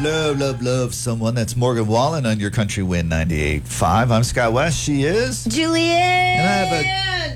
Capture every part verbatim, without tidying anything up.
love, love, love someone. That's Morgan Wallen on your Country Win ninety-eight point five. I'm Scott West. She is Julianne. And I have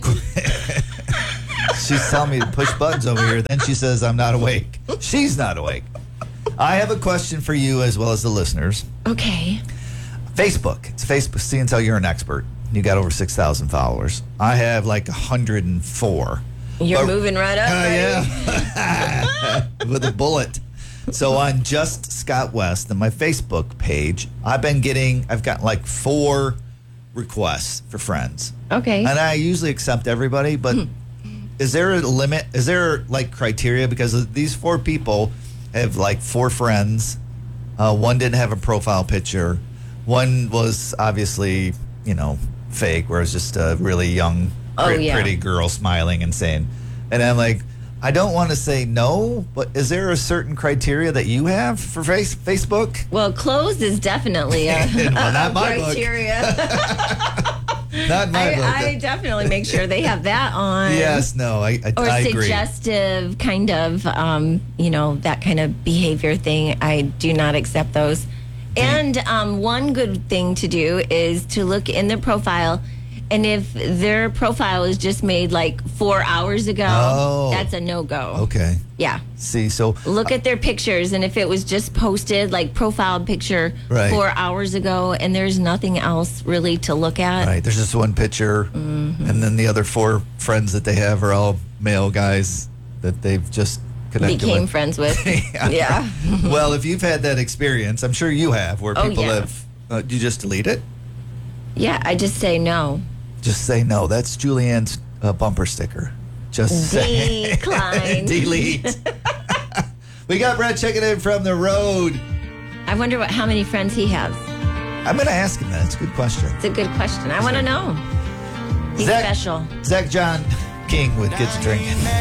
a. She's telling me to push buttons over here. Then she says I'm not awake. She's not awake. I have a question for you as well as the listeners. Okay. Facebook. It's Facebook. Seeing as how you're an expert. You got over six thousand followers. I have like one hundred four. You're but, moving right up. Uh, right? yeah. With a bullet. So on Just Scott West and my Facebook page, I've been getting, I've got like four requests for friends. Okay. And I usually accept everybody, but hmm. is there a limit? Is there like criteria? Because these four people have like four friends. Uh, one didn't have a profile picture. One was obviously, you know, fake, where it's just a really young, oh, pretty, yeah. pretty girl smiling and saying, and I'm like, I don't want to say no, but is there a certain criteria that you have for face, Facebook? Well, closed is definitely a, well, not a my criteria. Not my I, book. I definitely make sure they have that on. Yes, no, I, I, or I agree. suggestive kind of, um, you know, that kind of behavior thing. I do not accept those. And um, one good thing to do is to look in their profile. And if their profile is just made like four hours ago, oh, that's a no-go. Okay. Yeah. See, so... Look at their pictures, and if it was just posted, like profile picture right. four hours ago, and there's nothing else really to look at. Right, there's just one picture, mm-hmm. and then the other four friends that they have are all male guys that they've just connected Became with. friends with. yeah. yeah. Well, if you've had that experience, I'm sure you have, where oh, people yeah. have... Uh, do you just delete it? Yeah, I just say no. Just say no. That's Julianne's uh, bumper sticker. Just say decline. Delete. We got Brett checking in from the road. I wonder what how many friends he has. I'm going to ask him that. It's a good question. It's a good question. I want to know. He's Zach, special. Zach John King with Kids Drinking.